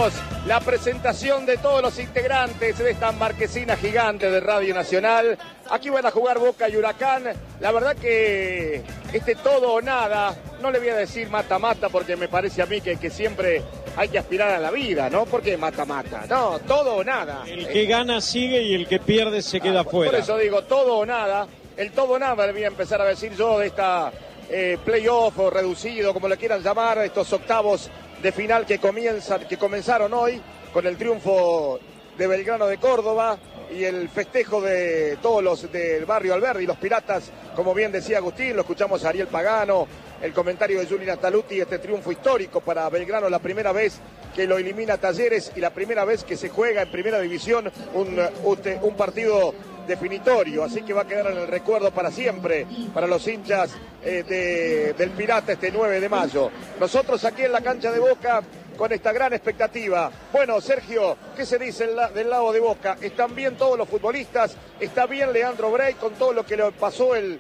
amigos, la presentación de todos los integrantes de esta marquesina gigante de Radio Nacional. Aquí van a jugar Boca y Huracán. La verdad que todo o nada, no le voy a decir mata-mata porque me parece a mí que siempre hay que aspirar a la vida, ¿no? ¿Por qué mata-mata? No, todo o nada. El que gana sigue y el que pierde se queda fuera. Por eso digo, todo o nada. El todo o nada le voy a empezar a decir yo de esta playoff o reducido, como le quieran llamar, estos octavos de final que comenzaron hoy con el triunfo de Belgrano de Córdoba y el festejo de todos los del barrio Alberdi, los Piratas, como bien decía Agustín, lo escuchamos a Ariel Pagano, el comentario de Juli Nataluti, este triunfo histórico para Belgrano, la primera vez que lo elimina Talleres y la primera vez que se juega en primera división un partido definitorio, así que va a quedar en el recuerdo para siempre para los hinchas del Pirata este 9 de mayo. Nosotros aquí en la cancha de Boca con esta gran expectativa. Bueno, Sergio, ¿qué se dice del lado de Boca? ¿Están bien todos los futbolistas? ¿Está bien Leandro Brey con todo lo que le pasó el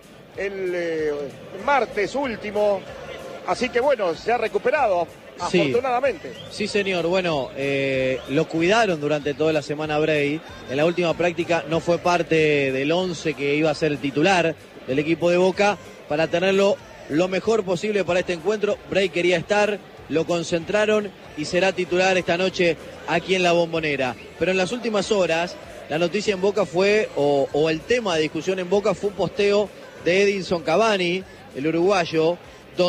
martes último? Así que bueno, se ha recuperado. Sí. Afortunadamente. Sí, señor. Bueno, lo cuidaron durante toda la semana Brey. En la última práctica no fue parte del 11 que iba a ser el titular del equipo de Boca para tenerlo lo mejor posible para este encuentro. Brey quería estar, lo concentraron y será titular esta noche aquí en la Bombonera. Pero en las últimas horas, la noticia en Boca fue, o el tema de discusión en Boca fue un posteo de Edinson Cavani, el uruguayo,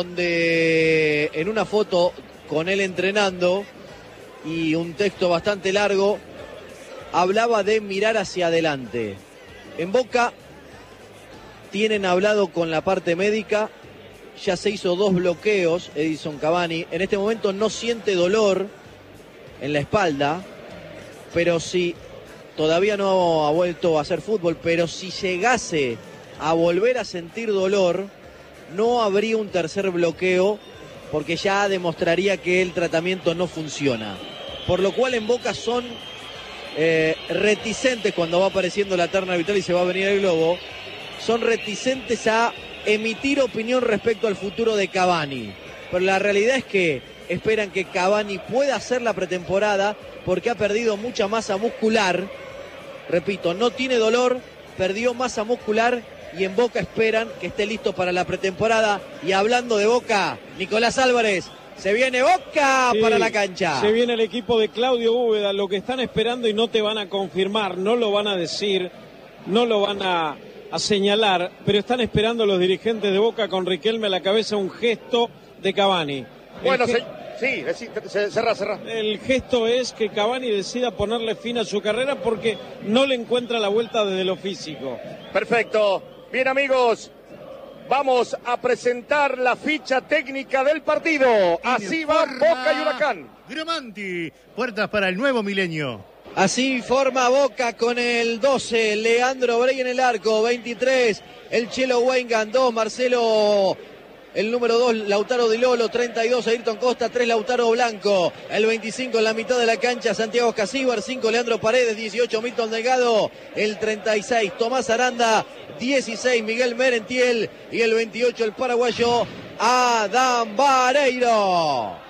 donde en una foto con él entrenando y un texto bastante largo, hablaba de mirar hacia adelante. En Boca tienen hablado con la parte médica, ya se hizo 2 bloqueos, Edinson Cavani, en este momento no siente dolor en la espalda, pero si todavía no ha vuelto a hacer fútbol, pero si llegase a volver a sentir dolor, no habría un tercer bloqueo, porque ya demostraría que el tratamiento no funciona. Por lo cual en Boca son reticentes cuando va apareciendo la terna arbitral y se va a venir el globo, son reticentes a emitir opinión respecto al futuro de Cavani. Pero la realidad es que esperan que Cavani pueda hacer la pretemporada porque ha perdido mucha masa muscular. Repito, no tiene dolor, perdió masa muscular y en Boca esperan que esté listo para la pretemporada. Y hablando de Boca, Nicolás Álvarez, se viene Boca para la cancha. Se viene el equipo de Claudio Úbeda, lo que están esperando y no te van a confirmar, no lo van a decir, no lo van a señalar, pero están esperando los dirigentes de Boca con Riquelme a la cabeza un gesto de Cavani. Bueno, cerrá. El gesto es que Cavani decida ponerle fin a su carrera porque no le encuentra la vuelta desde lo físico. Perfecto. Bien, amigos, vamos a presentar la ficha técnica del partido. Así va Boca y Huracán. Gramanti, puertas para el nuevo milenio. Así forma Boca con el 12, Leandro Brey en el arco, 23, el Chelo Weingand, 2, Marcelo, el número 2, Lautaro Di Lolo, 32, Ayrton Costa, 3, Lautaro Blanco, el 25 en la mitad de la cancha, Santiago Casíbar, 5, Leandro Paredes, 18, Milton Delgado, el 36, Tomás Aranda, 16, Miguel Merentiel y el 28, el paraguayo Adam Vareiro.